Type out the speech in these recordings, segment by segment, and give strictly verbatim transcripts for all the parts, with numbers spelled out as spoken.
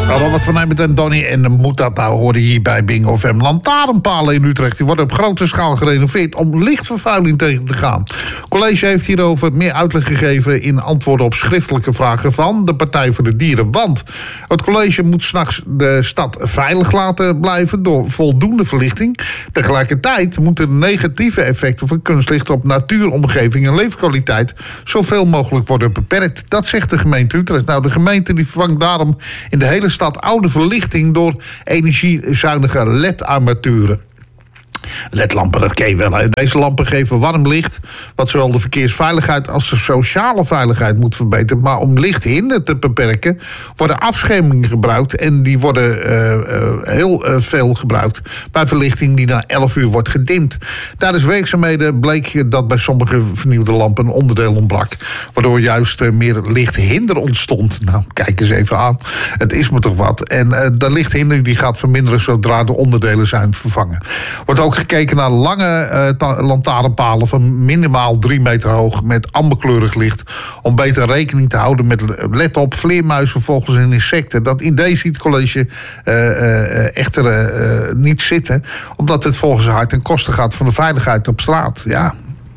Robert van Nijmegen en Donny. En moet dat nou horen hier bij Bingo F M. Lantaarnpalen in Utrecht die worden op grote schaal gerenoveerd om lichtvervuiling tegen te gaan. Het college heeft hierover meer uitleg gegeven in antwoorden op schriftelijke vragen van de Partij voor de Dieren. Want het college moet 's nachts de stad veilig laten blijven door voldoende verlichting. Tegelijkertijd moeten de negatieve effecten van kunstlicht op natuur, omgeving en leefkwaliteit zoveel mogelijk worden beperkt. Dat zegt de gemeente Utrecht. Nou, de gemeente die vervangt daarom in de hele stad oude verlichting door energiezuinige L E D-armaturen. L E D-lampen, dat ken je wel. Hè? Deze lampen geven warm licht, wat zowel de verkeersveiligheid als de sociale veiligheid moet verbeteren. Maar om lichthinder te beperken, worden afschermingen gebruikt. En die worden uh, uh, heel uh, veel gebruikt bij verlichting die na elf uur wordt gedimd. Tijdens werkzaamheden bleek dat bij sommige vernieuwde lampen een onderdeel ontbrak, waardoor juist uh, meer lichthinder ontstond. Nou, kijk eens even aan. Het is me toch wat. En uh, de lichthinder die gaat verminderen zodra de onderdelen zijn vervangen. Wordt ook gekeken naar lange uh, ta- lantaarnpalen van minimaal drie meter hoog met amberkleurig licht, om beter rekening te houden met, let op, vleermuizen, vogels en insecten. Dat idee ziet het college uh, uh, echter uh, niet zitten, omdat het volgens haar ten koste gaat van de veiligheid op straat. Ja.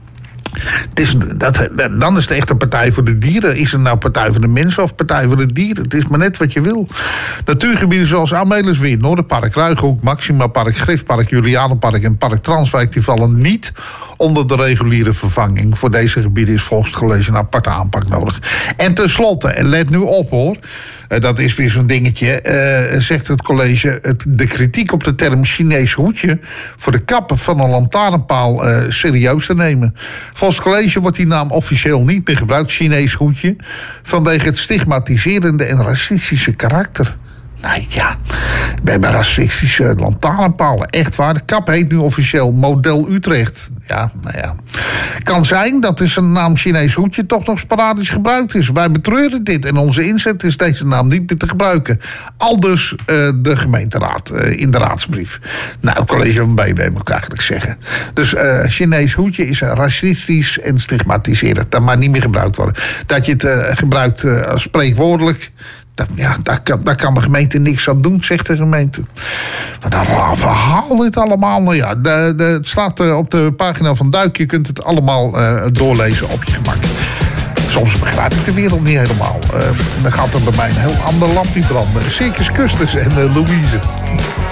Het is, dat, dan is het echt een Partij voor de Dieren. Is het nou Partij voor de Mensen of Partij voor de Dieren? Het is maar net wat je wil. Natuurgebieden zoals Amelisweer, Noorderpark, Ruigenhoek, Maxima Park, Griftpark, Julianenpark en Park Transwijk, die vallen niet onder de reguliere vervanging. Voor deze gebieden is volgens het college een aparte aanpak nodig. En tenslotte, en let nu op hoor, dat is weer zo'n dingetje, uh, zegt het college, het, de kritiek op de term Chinees hoedje voor de kap van een lantaarnpaal uh, serieus te nemen. Volgens het college wordt die naam officieel niet meer gebruikt, Chinees hoedje, vanwege het stigmatiserende en racistische karakter. Nou ja, we hebben racistische lantaarnpalen. Echt waar. De kap heet nu officieel Model Utrecht. Ja, nou ja. Kan zijn dat is een naam Chinees hoedje toch nog sporadisch gebruikt is. Wij betreuren dit en onze inzet is deze naam niet meer te gebruiken. Aldus uh, de gemeenteraad uh, in de raadsbrief. Nou, het college van B W moet ik eigenlijk zeggen. Dus uh, Chinees hoedje is racistisch en stigmatiserend. Dat mag niet meer gebruikt worden. Dat je het uh, gebruikt uh, als spreekwoordelijk, Dat, ja, daar kan, daar kan de gemeente niks aan doen, zegt de gemeente. Wat een raar verhaal dit allemaal. Nou ja, de, de, het staat uh, op de pagina van Duik. Je kunt het allemaal uh, doorlezen op je gemak. Soms begrijp ik de wereld niet helemaal. Uh, dan gaat er bij mij een heel ander lampje branden. Circus Custus en uh, Louise.